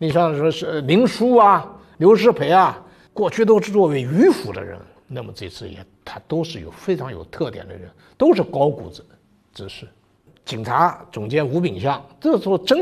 你像说是林殊啊、刘师培啊，过去都是作为迂腐的人，那么这次他都是非常有特点的人，都是高估之士。警察总监吴炳湘，这时候真